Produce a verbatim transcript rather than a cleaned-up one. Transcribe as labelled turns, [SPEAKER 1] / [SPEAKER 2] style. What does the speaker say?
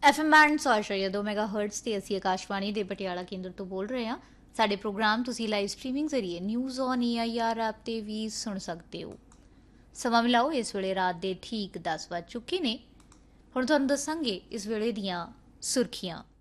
[SPEAKER 1] F M band ਸੌ ਅਸ਼ਾਰੀਆ ਦੋ mega hurts ਤੇ ਅਸੀਂ ਆਕਾਸ਼ਵਾਣੀ ਦੇ ਪਟਿਆਲਾ ਕੇਂਦਰ ਤੋਂ ਬੋਲ ਰਹੇ ਹਾਂ। ਸਾਡੇ ਪ੍ਰੋਗਰਾਮ ਤੁਸੀਂ ਲਾਈਵ ਸਟ੍ਰੀਮਿੰਗ ਜ਼ਰੀਏ news on E I R app ਤੇ ਵੀ ਸੁਣ ਸਕਦੇ ਹੋ। ਸਮਾਂ ਮਿਲਾਓ, ਇਸ ਵੇਲੇ ਰਾਤ ਦੇ ਠੀਕ ਦਸ ਵੱਜ ਚੁੱਕੇ ਨੇ। ਹੁਣ ਤੁਹਾਨੂੰ ਦੱਸਾਂਗੇ ਇਸ ਵੇਲੇ ਦੀਆਂ ਸੁਰਖੀਆਂ।